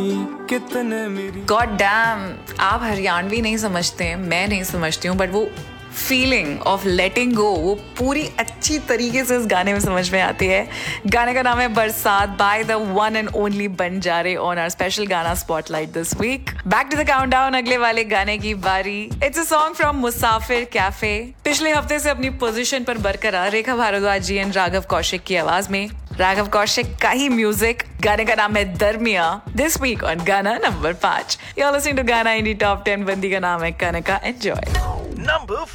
God damn, आप हरियाणवी नहीं समझते, मैं नहीं समझती हूँ, बट वो फीलिंग ऑफ लेटिंग गो वो पूरी अच्छी तरीके से इस गाने में समझ में आती है। गाने का नाम है बरसात by the one and only Banjare on our special गाना spotlight this week. Back to the countdown, अगले वाले गाने की बारी। It's a song from Musafir cafe. पिछले हफ्ते से अपनी पोजीशन पर बरकरार रेखा भारद्वाज जी एंड राघव कौशिक की आवाज में राघव कौशिक का ही म्यूजिक। गाने का नाम है दरमिया। दिस वीक ऑन गाना number 5 you are listening to गाना इंडी टॉप 10। बंदी का नाम है कनका। एंजॉय। Number